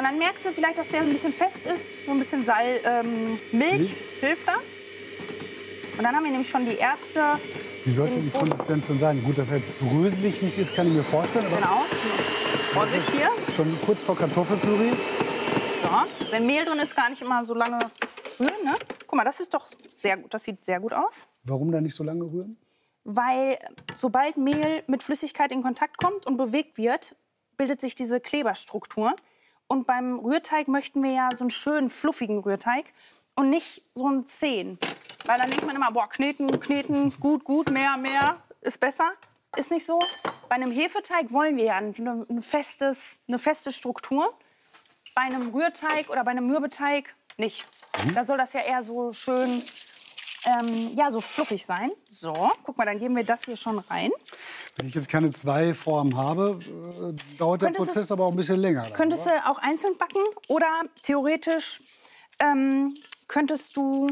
Und dann merkst du vielleicht, dass der ein bisschen fest ist. So ein bisschen Milch hilft da. Und dann haben wir nämlich schon die erste. Wie sollte die Konsistenz denn sein? Gut, dass er jetzt bröselig nicht ist, kann ich mir vorstellen. Aber Genau. Vorsicht hier. Schon kurz vor Kartoffelpüree. So. Wenn Mehl drin ist, gar nicht immer so lange rühren. Ne? Guck mal, das ist doch sehr gut. Das sieht sehr gut aus. Warum da nicht so lange rühren? Weil sobald Mehl mit Flüssigkeit in Kontakt kommt und bewegt wird, bildet sich diese Kleberstruktur. Und beim Rührteig möchten wir ja so einen schönen, fluffigen Rührteig und nicht so einen zähen. Weil dann denkt man immer, boah, kneten, gut, mehr ist besser. Ist nicht so. Bei einem Hefeteig wollen wir ja eine feste Struktur. Bei einem Rührteig oder bei einem Mürbeteig nicht. Da soll das ja eher so schön, so fluffig sein. So, guck mal, dann geben wir das hier schon rein. Wenn ich jetzt keine 2 Formen habe, dauert der Prozess aber auch ein bisschen länger. Könntest du auch einzeln backen oder theoretisch könntest du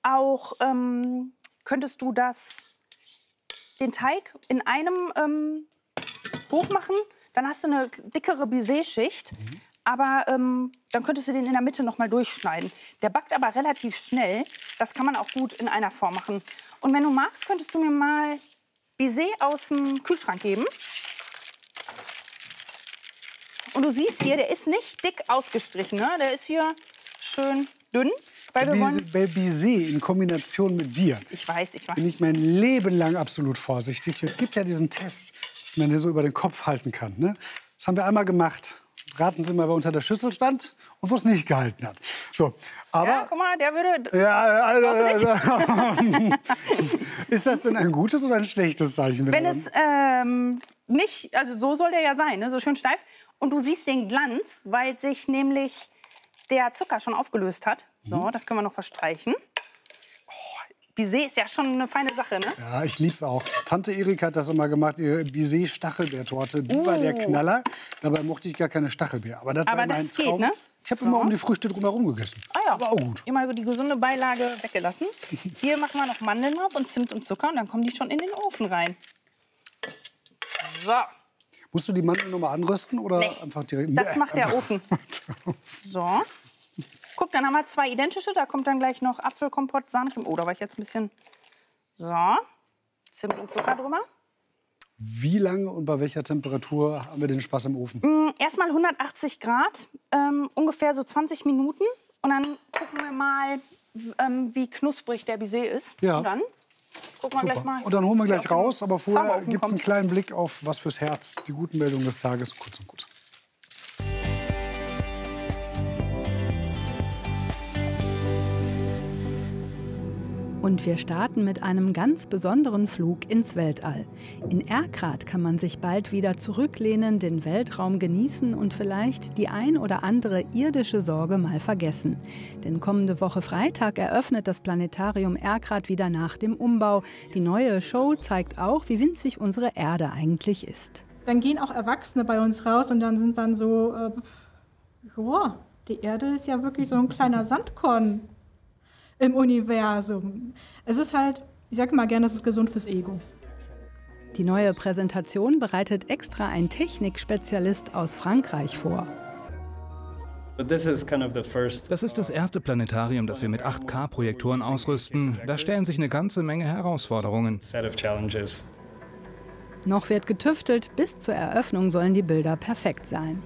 den Teig in einem hochmachen, dann hast du eine dickere Baiser-Schicht, aber dann könntest du den in der Mitte noch mal durchschneiden. Der backt aber relativ schnell, das kann man auch gut in einer Form machen. Und wenn du magst, könntest du mir mal Baiser aus dem Kühlschrank geben. Und du siehst hier, der ist nicht dick ausgestrichen, ne? Der ist hier schön dünn. Weil bei Baiser in Kombination mit dir ich weiß. bin ich mein Leben lang absolut vorsichtig. Es gibt ja diesen Test, dass man den so über den Kopf halten kann. Ne? Das haben wir einmal gemacht. Raten Sie mal, wer unter der Schüssel stand und wo es nicht gehalten hat. So, aber ja, guck mal, der würde... Ja, ist das denn ein gutes oder ein schlechtes Zeichen? Wenn es nicht... Also so soll der ja sein, ne? So schön steif. Und du siehst den Glanz, weil sich nämlich der Zucker schon aufgelöst hat. So, das können wir noch verstreichen. Baiser ist ja schon eine feine Sache, ne? Ja, ich lieb's auch. Tante Erika hat das immer gemacht, ihre Baiser-Stachelbeertorte. Die war der Knaller. Dabei mochte ich gar keine Stachelbeer. Aber das war mein Traum. Geht, ne? Ich habe immer um die Früchte drumherum gegessen. Ah ja. War auch gut. Immer die gesunde Beilage weggelassen. Hier machen wir noch Mandeln drauf und Zimt und Zucker. Und dann kommen die schon in den Ofen rein. So. Musst du die Mandeln noch mal anrösten oder einfach direkt? Das macht der Ofen. So. Guck, dann haben wir 2 identische. Da kommt dann gleich noch Apfelkompott, Sahncreme. Oh, da war ich jetzt ein bisschen... So. Zimt und Zucker drüber. Wie lange und bei welcher Temperatur haben wir den Spaß im Ofen? Erstmal 180 Grad, ungefähr so 20 Minuten. Und dann gucken wir mal, wie knusprig der Baiser ist. Ja. Und dann gucken wir gleich mal. Und dann holen wir gleich raus. Aber vorher gibt es einen kommt. kleinen Blick auf was fürs Herz. Die guten Meldungen des Tages, kurz und gut. Und wir starten mit einem ganz besonderen Flug ins Weltall. In Erkrath kann man sich bald wieder zurücklehnen, den Weltraum genießen und vielleicht die ein oder andere irdische Sorge mal vergessen. Denn kommende Woche Freitag eröffnet das Planetarium Erkrath wieder nach dem Umbau. Die neue Show zeigt auch, wie winzig unsere Erde eigentlich ist. Dann gehen auch Erwachsene bei uns raus und dann sind dann so, die Erde ist ja wirklich so ein kleiner Sandkorn im Universum. Es ist halt, ich sage mal gerne, es ist gesund fürs Ego. Die neue Präsentation bereitet extra ein Technikspezialist aus Frankreich vor. Das ist das erste Planetarium, das wir mit 8K-Projektoren ausrüsten. Da stellen sich eine ganze Menge Herausforderungen. Noch wird getüftelt, bis zur Eröffnung sollen die Bilder perfekt sein.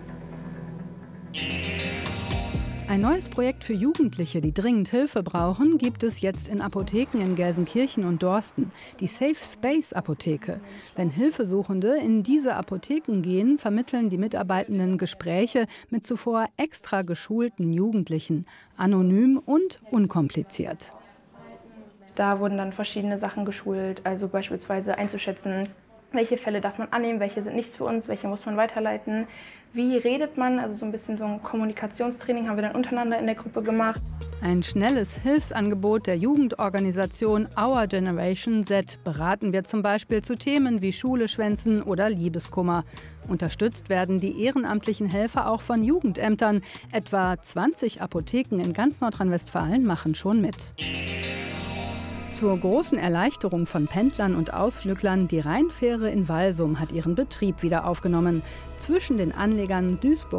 Ein neues Projekt für Jugendliche, die dringend Hilfe brauchen, gibt es jetzt in Apotheken in Gelsenkirchen und Dorsten. Die Safe Space Apotheke. Wenn Hilfesuchende in diese Apotheken gehen, vermitteln die Mitarbeitenden Gespräche mit zuvor extra geschulten Jugendlichen. Anonym und unkompliziert. Da wurden dann verschiedene Sachen geschult, also beispielsweise einzuschätzen, welche Fälle darf man annehmen, welche sind nichts für uns, welche muss man weiterleiten. Wie redet man, also so ein bisschen so ein Kommunikationstraining haben wir dann untereinander in der Gruppe gemacht. Ein schnelles Hilfsangebot der Jugendorganisation Our Generation Z. Beraten wir zum Beispiel zu Themen wie Schule schwänzen oder Liebeskummer. Unterstützt werden die ehrenamtlichen Helfer auch von Jugendämtern. Etwa 20 Apotheken in ganz Nordrhein-Westfalen machen schon mit. Zur großen Erleichterung von Pendlern und Ausflüglern, die Rheinfähre in Walsum hat ihren Betrieb wieder aufgenommen. Zwischen den Anlegern Duisburg